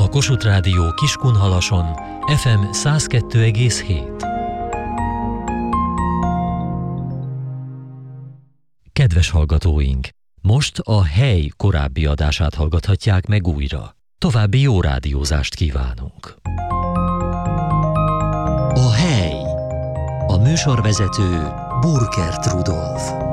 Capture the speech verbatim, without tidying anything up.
a Kossuth Rádió Kiskunhalason ef em száz kettő egész hét. Kedves hallgatóink! Most a Hely korábbi adását hallgathatják meg újra. További jó rádiózást kívánunk! A Hely. A műsorvezető Burkert Rudolf.